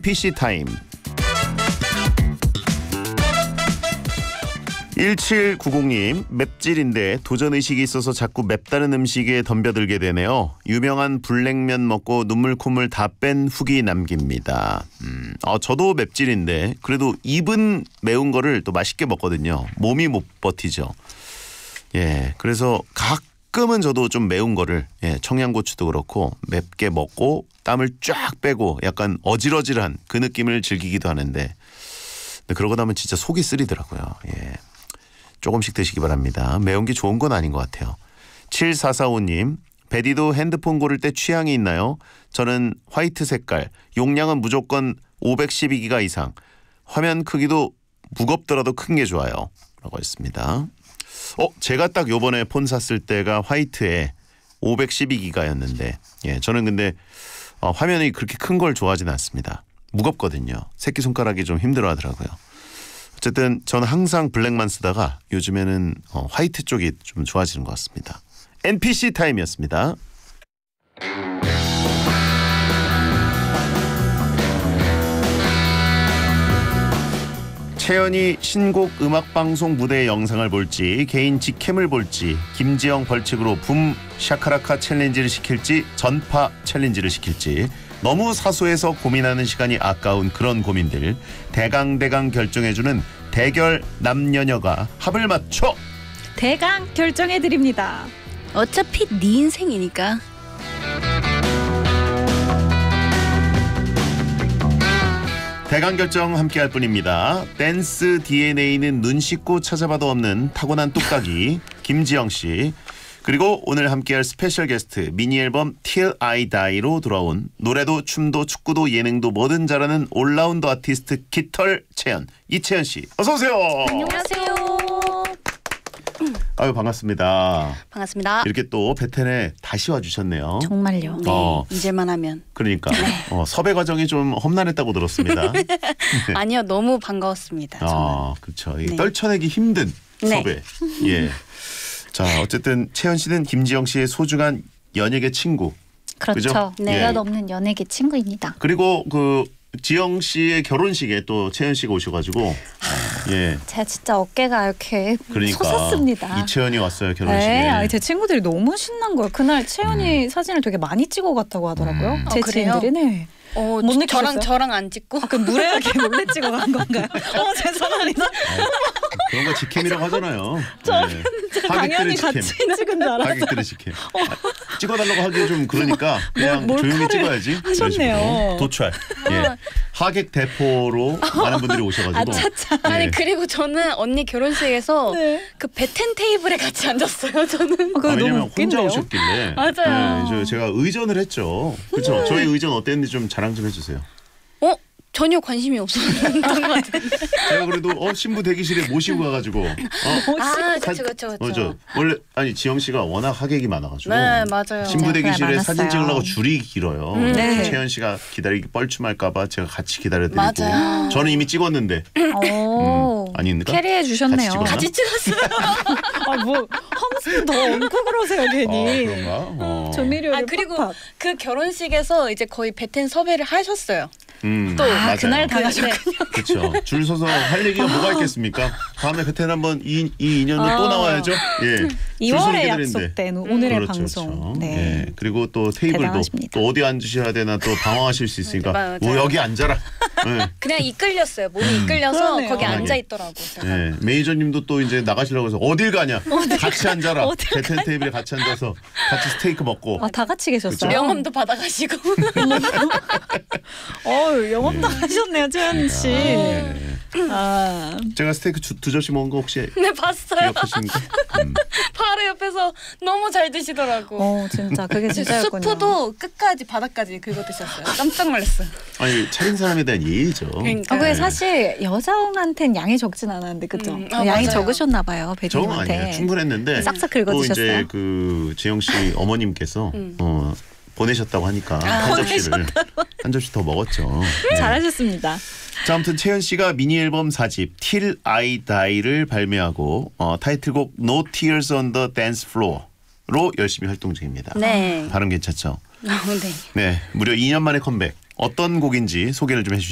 NPC 타임. 1790님, 맵찔인데 도전의식이 있어서 자꾸 맵다는 음식에 덤벼들게 되네요. 유명한 불냉면 먹고 눈물 콧물 다 뺀 후기 남깁니다. 저도 맵찔인데 그래도 입은 매운 거를 또 맛있게 먹거든요. 몸이 못 버티죠. 예, 그래서 가끔은 저도 좀 매운 거를, 청양고추도 그렇고 맵게 먹고 땀을 쫙 빼고 약간 어질어질한 그 느낌을 즐기기도 하는데, 근데 그러고 나면 진짜 속이 쓰리더라고요. 예. 조금씩 드시기 바랍니다. 매운 게 좋은 건 아닌 것 같아요. 7445님, 베디도 핸드폰 고를 때 취향이 있나요? 저는 화이트 색깔, 용량은 무조건 512기가 이상, 화면 크기도 무겁더라도 큰 게 좋아요. 라고 했습니다. 제가 딱 요번에 폰 샀을 때가 화이트에 512기가였는데, 저는 근데 화면이 그렇게 큰 걸 좋아하지는 않습니다. 무겁거든요. 새끼손가락이 좀 힘들어 하더라고요. 어쨌든 저는 항상 블랙만 쓰다가 요즘에는 화이트 쪽이 좀 좋아지는 것 같습니다. NPC 타임이었습니다. 채연이 신곡 음악방송 무대 영상을 볼지 개인 직캠을 볼지 김지영 벌칙으로 붐 샤카라카 챌린지를 시킬지 전파 챌린지를 시킬지 너무 사소해서 고민하는 시간이 아까운 그런 고민들 대강 결정해주는 대결 남녀녀가 합을 맞춰 대강 결정해드립니다. 어차피 네 인생이니까. 대강 결정 함께할 뿐입니다. 댄스 DNA는 눈 씻고 찾아봐도 없는 타고난 뚝딱이 김지영 씨, 그리고 오늘 함께할 스페셜 게스트 미니 앨범 Till I Die로 돌아온 노래도 춤도 축구도 예능도 뭐든 잘하는 올라운드 아티스트 깃털 채연, 이채연 씨, 어서 오세요. 안녕하세요. 아유, 반갑습니다. 반갑습니다. 이렇게 또 베텐에 다시 와주셨네요. 정말요. 네, 잊을만 하면. 그러니까 섭외 과정이 좀 험난했다고 들었습니다. 네. 아니요, 너무 반가웠습니다. 정말. 그렇죠. 네. 떨쳐내기 힘든 네. 섭외. 예. 자, 어쨌든 채연 씨는 김지영 씨의 소중한 연예계 친구. 그렇죠. 그죠? 내가 예. 넘는 연예계 친구입니다. 그리고 그 지영 씨의 결혼식에 또 채연 씨가 오셔가지고 제가 진짜 어깨가 이렇게 그러니까 솟았습니다. 이채연이 왔어요, 결혼식에. 네, 제 친구들이 너무 신난 거예요. 그날 채연이 사진을 되게 많이 찍어갔다고 하더라고요. 제 그래요? 지인들이. 네. 못 느끼셨어요? 저랑 안 찍고. 그 무례하게 몰래 찍어간 건가요? 죄송합니다. 그런 거 직캠이라고 하잖아요. 저는 당연히 직캠. 같이 찍은 줄 알았어요. 하객들의 직캠. 찍어달라고 하기 좀 그러니까 그냥 조용히 찍어야지. 하셨네요. 도찰. 예. 하객 대포로 많은 분들이 오셔가지고. 차차. 아니 그리고 저는 언니 결혼식에서 그 베텐 테이블에 같이 앉았어요. 저는. 왜냐면 너무 혼자 웃긴데요? 오셨길래. 맞아요. 제가 의전을 했죠. 그렇죠. 저희 의전 어땠는지 좀 자랑 좀 해주세요. 전혀 관심이 없었던 것 같은데. 제가 그래도 신부 대기실에 모시고 가가지고. 그렇죠. 원래 아니 지영 씨가 워낙 하객이 많아가지고. 네, 맞아요. 신부 대기실에 많았어요. 사진 찍으려고 줄이 길어요. 네. 채연 씨가 기다리기 뻘쭘할까봐 제가 같이 기다려드리고. 맞아요. 저는 이미 찍었는데. 아닌가? 캐리해 주셨네요. 같이 찍었어요. 뭐 험스 더 얹고 그러세요 괜히. 그런가? 조미료를 그리고 팍팍. 그 결혼식에서 이제 거의 베텐 섭외를 하셨어요. 맞아요. 그날 당하셨군요. 그렇죠. 줄 서서 할 얘기가 뭐가 있겠습니까? 다음에 베텐 한번 이 인연은 또 나와야죠. 예. 줄 서는 2월에 게 약속된 오늘의 그렇죠, 방송. 그렇죠. 네. 예. 그리고 또 테이블도 대단하십니다. 또 어디 앉으셔야 되나 또 방황하실 수 있으니까 맞아요. 뭐 여기 앉아라. 예. 그냥 이끌렸어요. 몸이 이끌려서 그러네요. 거기 편하게. 앉아 있더라고. 예. 매니저님도 또 이제 나가시려고 해서 어딜 가냐? 같이 앉아라. 어딜 베텐 테이블에 같이 앉아서 같이 스테이크 먹고. 다 같이 계셨어요. 명함도 받아가시고. 영업도 하셨네요, 채연 씨. 예. 제가 스테이크 두 접시 먹은 거 혹시 네, 봤어요. 기억하십니까? 바로 옆에서 너무 잘 드시더라고. 진짜 그게 진짜였군요. 수프도 끝까지 바닥까지 긁어 드셨어요. 깜짝 놀랐어요. 아니 차린 사람에 대한 예의죠. 그러니까. 그게 사실 여성한테는 양이 적진 않았는데 그죠? 양이 맞아요. 적으셨나 봐요, 저는 아니에요. 배디님한테. 충분했는데 싹싹 또 긁어주셨어요. 이제 그 지영 씨 어머님께서 보내셨다고 하니까 한 접시 더 먹었죠. 네. 잘하셨습니다. 자, 아무튼 채연 씨가 미니 앨범 4집 Till I Die를 발매하고 타이틀곡 No Tears on the Dance Floor로 열심히 활동 중입니다. 네. 발음 괜찮죠? 네. 네, 무려 2년 만에 컴백. 어떤 곡인지 소개를 좀 해주시죠.